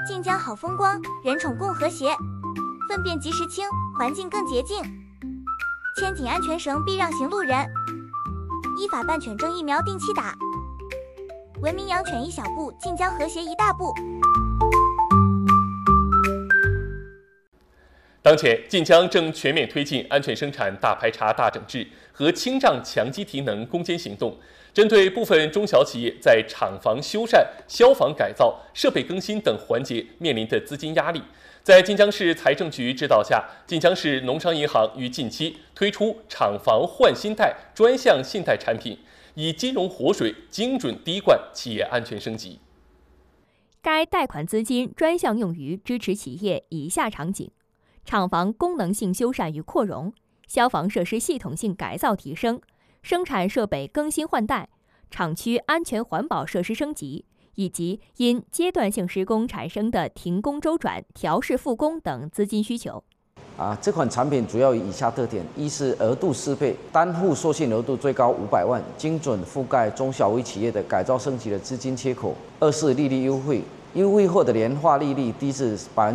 晋江好风光，人宠共和谐，粪便及时清，环境更洁净。牵紧安全绳避让行路人，依法办犬证疫苗定期打。文明养犬一小步，晋江和谐一大步。 当前，晋江正全面推进安全生产大排查大整治和清障强基提能攻坚行动，针对部分中小企业在厂房修缮、消防改造、设备更新等环节面临的资金压力，在晋江市财政局指导下，晋江市农商银行于近期推出厂房换新贷专项信贷产品，以金融活水精准滴灌企业安全升级。 该贷款资金专项用于支持企业以下场景：厂房功能性修缮与扩容，消防设施系统性改造提升，生产设备更新换代，厂区安全环保设施升级，以及因阶段性施工产生的停工周转、调试复工等资金需求。 这款产品主要以下特点：一是额度4倍，单户授信额度最高500万，精准覆盖中小微企业的改造升级的资金缺口；二是利率优惠，优惠后的年化利率低至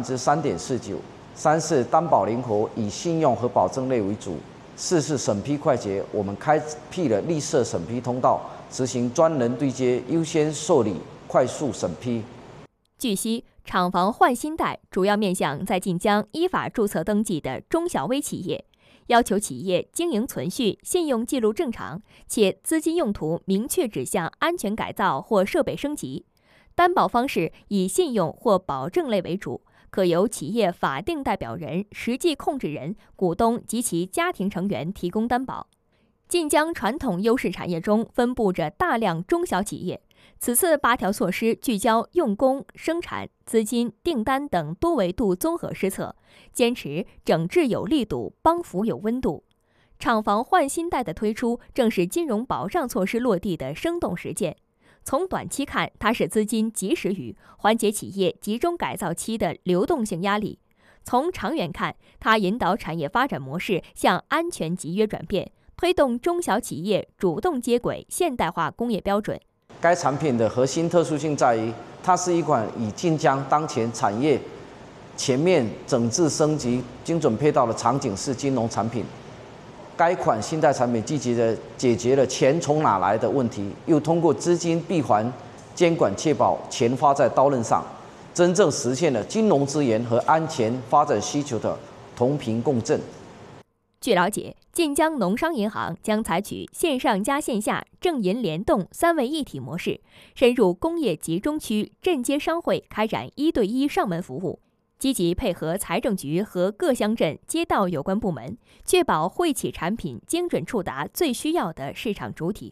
3.49%；三是担保灵活，以信用和保证类为主；四是审批快捷，我们开辟了绿色审批通道，实行专人对接，优先受理，快速审批。 据悉，厂房换新贷主要面向在晋江依法注册登记的中小微企业，要求企业经营存续、信用记录正常，且资金用途明确指向安全改造或设备升级。担保方式以信用或保证类为主，可由企业法定代表人、实际控制人、股东及其家庭成员提供担保。晋江传统优势产业中分布着大量中小企业，此次8条措施聚焦用工、生产、资金、订单等多维度综合施策，坚持整治有力度，帮扶有温度。厂房换新贷的推出，正是金融保障措施落地的生动实践。从短期看，它是资金及时雨，缓解企业集中改造期的流动性压力；从长远看，它引导产业发展模式向安全集约转变，推动中小企业主动接轨现代化工业标准。 该产品的核心特殊性在于，它是一款以晋江当前产业全面整治升级、精准配套的场景式金融产品。该款信贷产品积极地解决了钱从哪来的问题，又通过资金闭环监管，确保钱花在刀刃上，真正实现了金融资源和安全发展需求的同频共振。 据了解，晋江农商银行将采取线上加线下、正银联动3位一体模式，深入工业集中区镇街商会开展1对1上门服务，积极配合财政局和各乡镇街道有关部门，确保惠企产品精准触达最需要的市场主体。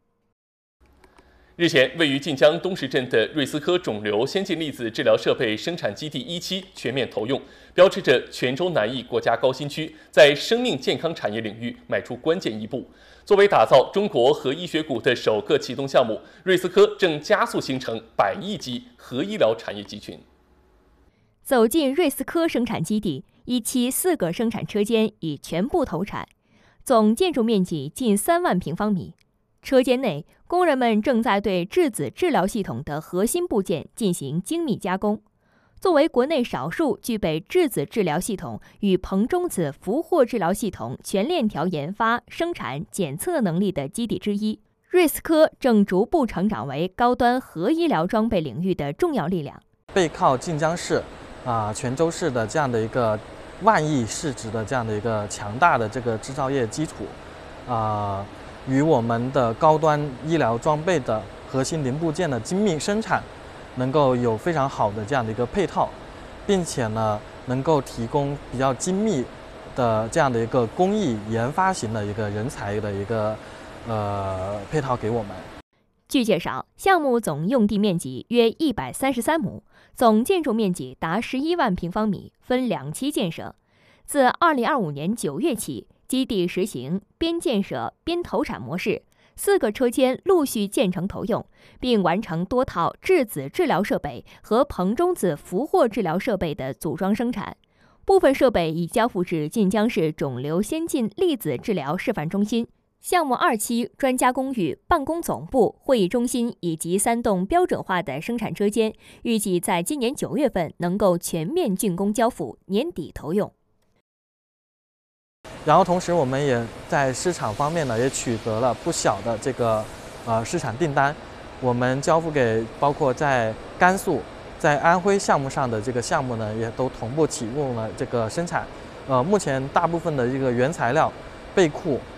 日前，位于晋江东石镇的瑞思科肿瘤先进粒子治疗设备生产基地1期全面投用，标志着泉州南翼国家高新区在生命健康产业领域迈出关键一步。作为打造中国核医学谷的首个启动项目，瑞思科正加速形成100亿级核医疗产业集群。 走进瑞思科生产基地，1期4个生产车间已全部投产，总建筑面积近3万平方米。车间内，工人们正在对质子治疗系统的核心部件进行精密加工。作为国内少数具备质子治疗系统与硼中子俘获治疗系统全链条研发、生产、检测能力的基地之一，瑞思科正逐步成长为高端核医疗装备领域的重要力量。 背靠晋江市、泉州市的这样的一个万亿市值的这样的一个强大的这个制造业基础，与我们的高端医疗装备的核心零部件的精密生产能够有非常好的这样的一个配套，并且呢能够提供比较精密的这样的一个工艺研发型的一个人才的一个配套给我们。 据介绍，项目总用地面积约133亩，总建筑面积达11万平方米，分2期建设。自2025年9月起，基地实行边建设边投产模式，4个车间陆续建成投用，并完成多套质子治疗设备和硼中子俘获治疗设备的组装生产。部分设备已交付至晋江市肿瘤先进粒子治疗示范中心。 项目2期专家公寓、办公总部、会议中心以及3栋标准化的生产车间，预计在今年9月份能够全面竣工交付，年底投用。 然后同时我们也在市场方面呢，也取得了不小的这个市场订单，我们交付给包括在甘肃、在安徽项目上的这个项目呢，也都同步启用了这个生产。目前大部分的这个原材料、备库